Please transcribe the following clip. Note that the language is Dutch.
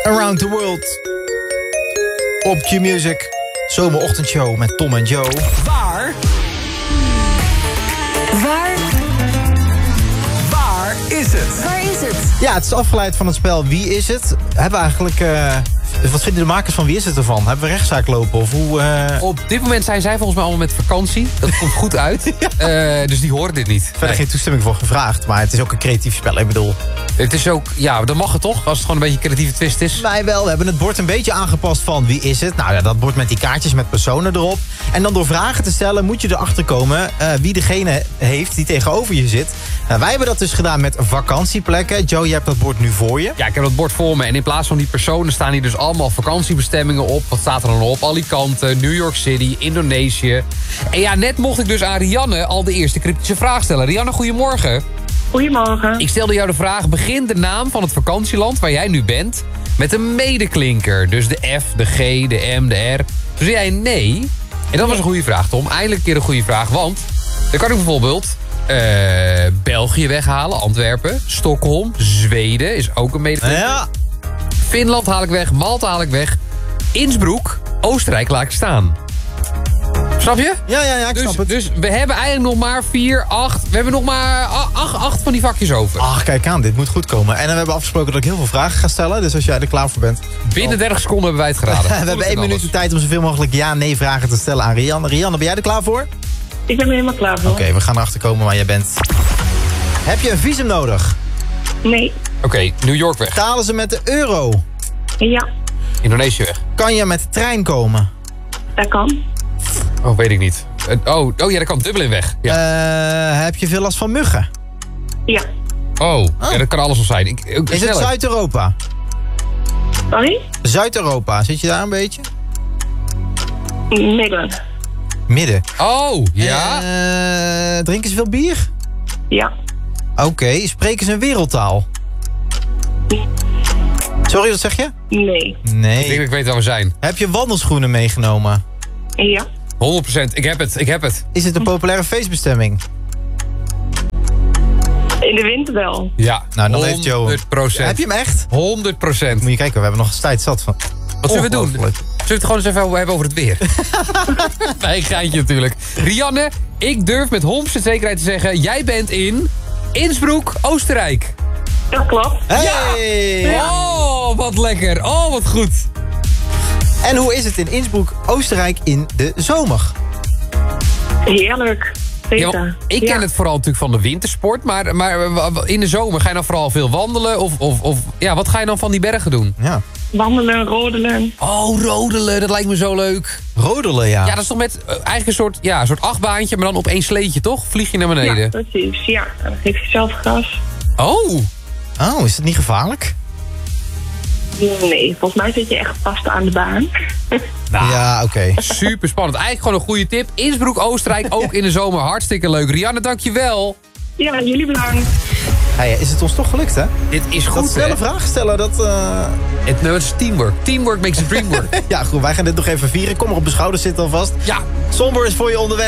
Around the World. Op Q-Music. Zomerochtendshow met Tom en Joe. Waar is het? Waar is het? Ja, het is afgeleid van het spel Wie is het? Hebben we eigenlijk... wat vinden de makers van Wie is het ervan? Hebben we rechtszaak lopen? Of hoe, Op dit moment zijn zij volgens mij allemaal met vakantie. Dat komt goed uit. Dus die horen dit niet. Verder geen toestemming voor gevraagd. Maar het is ook een creatief spel, ik bedoel. Het is ook, ja, dat mag het toch? Als het gewoon een beetje een creatieve twist is. Wij wel, we hebben het bord een beetje aangepast van Wie is het? Nou ja, dat bord met die kaartjes met personen erop. En dan door vragen te stellen moet je erachter komen wie degene heeft die tegenover je zit. Nou, wij hebben dat dus gedaan met vakantieplekken. Joe, je hebt dat bord nu voor je. Ja, ik heb dat bord voor me. En in plaats van die personen staan hier dus allemaal vakantiebestemmingen op. Wat staat er dan op? Alicante, New York City, Indonesië. En ja, net mocht ik dus aan Rianne al de eerste cryptische vraag stellen. Rianne, goedemorgen. Goedemorgen. Ik stelde jou de vraag, begint de naam van het vakantieland waar jij nu bent met een medeklinker? Dus de F, de G, de M, de R. Toen zei jij nee. En dat was een goede vraag, Tom. Eindelijk een keer een goede vraag, want dan kan ik bijvoorbeeld België weghalen, Antwerpen. Stockholm, Zweden is ook een medeklinker. Ja. Finland haal ik weg, Malta haal ik weg. Innsbruck, Oostenrijk laat ik staan. Snap je? Ja, ik snap het. Dus we hebben eigenlijk nog maar 4, 8... We hebben nog maar 8 van die vakjes over. Ach, kijk aan, dit moet goed komen. En we hebben afgesproken dat ik heel veel vragen ga stellen. Dus als jij er klaar voor bent. Binnen 30 seconden hebben wij het geraden. We hebben 1 minuut de tijd om zoveel mogelijk ja-nee vragen te stellen aan Rianne. Rianne, ben jij er klaar voor? Ik ben er helemaal klaar voor. Oké, we gaan erachter komen waar jij bent. Heb je een visum nodig? Nee. Oké, New York weg. Betalen ze met de euro? Ja, Indonesië weg. Kan je met de trein komen? dat kan. Oh, weet ik niet. Oh ja, dat kan Dublin weg. Ja. Heb je veel last van muggen? Ja. Oh, ja, dat kan alles nog zijn. Is het Sneller. Zuid-Europa? Sorry? Zuid-Europa, zit je daar een beetje? Midden. Midden. Oh, ja. Drinken ze veel bier? Ja. Oké, spreken ze een wereldtaal? Sorry, wat zeg je? Nee. Ik denk Nee. dat ik weet waar we zijn. Heb je wandelschoenen meegenomen? Ja. 100%. Ik heb het. Is het een populaire feestbestemming? In de winter wel. Ja, Nou, dan heeft Joe... 100%. Heb je hem echt? 100%. Moet je kijken, we hebben nog tijd zat van... Wat zullen we doen? Ongelooflijk. Zullen we het gewoon eens even hebben over het weer? Nee, geintje natuurlijk. Rianne, ik durf met 100% zekerheid te zeggen... jij bent in Innsbruck, Oostenrijk. Dat klopt. Hey! Oh, wat lekker. Oh, wat goed. En hoe is het in Innsbruck, Oostenrijk in de zomer? Heerlijk. Ja, Beter. ik ken het vooral natuurlijk van de wintersport. Maar in de zomer ga je dan vooral veel wandelen? Of ja, wat ga je dan van die bergen doen? Ja. Wandelen, rodelen. Oh, rodelen, dat lijkt me zo leuk. Rodelen, ja. Ja, dat is toch met eigenlijk een soort achtbaantje, maar dan op één sleetje, toch? Vlieg je naar beneden. Ja, precies. Ja, dan geef je zelf gas. Oh, Oh, is het niet gevaarlijk? Nee, volgens mij zit je echt vast aan de baan. nou, Ja, oké. super spannend. Eigenlijk gewoon een goede tip. Innsbruck, Oostenrijk, ook in de zomer. Hartstikke leuk. Rianne, dankjewel. Ja, jullie bedankt. Hey, is het ons toch gelukt, hè? Dit is Dat goed, snelle hè? vragen stellen, dat... Het is teamwork. Teamwork makes the dream work. Ja, goed, wij gaan dit nog even vieren. Kom maar op de schouders zitten alvast. Ja. Somber is voor je onderweg.